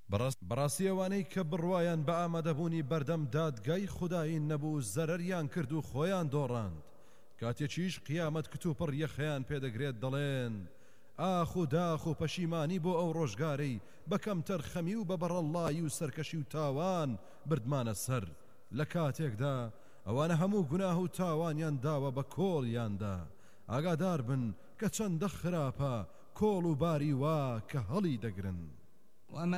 بەڕاستی ئەوانەی کە بڕوایان بە ئامادەبوونی بەردەم دادگای خودایی نەبوو زەرەریان کرد و خۆیان دۆڕاند کاتێکیش قیامەت کتوپڕ یەخەیان پێدەگرێت دەڵێن ئاخ و داخ و پەشیمانی بۆ ئەو ڕۆژگارەی بەکەم تەرخەمی و بە بەڕەڵایی و سەرکەشی و تاوان بردمانە سەر لە کاتێکدا ئەوانە هەموو گوناه و تاوانیان داوە بە کۆڵیاندا ئاگادار بن کە چەندە خراپە کۆڵ و باری وا کە هەڵی دەگرن.